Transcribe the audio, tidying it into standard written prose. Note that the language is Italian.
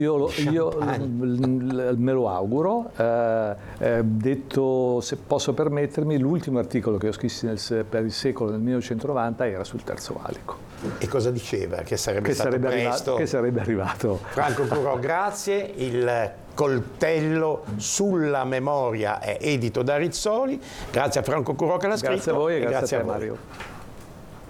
Io me lo auguro, detto, se posso permettermi, l'ultimo articolo che ho scrissi per il Secolo nel 1990 era sul Terzo Valico. E cosa diceva? Che sarebbe stato presto? Che sarebbe arrivato. Franco Curò, grazie. Il coltello sulla memoria è edito da Rizzoli. Grazie a Franco Curò che l'ha scritto. Grazie a voi e grazie a te, voi. Mario.